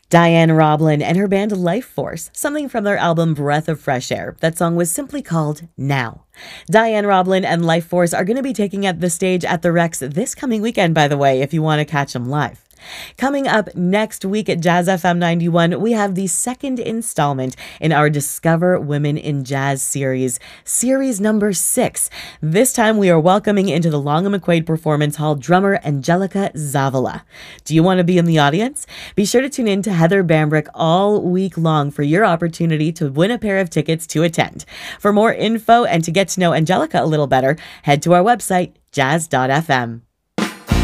Diane Roblin and her band Life Force, something from their album Breath of Fresh Air. That song was simply called Now. Diane Roblin and Life Force are going to be taking up the stage at the Rex this coming weekend, by the way, if you want to catch them live. Coming up next week at Jazz FM 91, we have the second installment in our Discover Women in Jazz series number 6. This time we are welcoming into the Long and McQuaid Performance Hall drummer Angelica Zavala. Do you want to be in the audience? Be sure to tune in to Heather Bambrick all week long for your opportunity to win a pair of tickets to attend. For more info and to get to know Angelica a little better, head to our website, jazz.fm.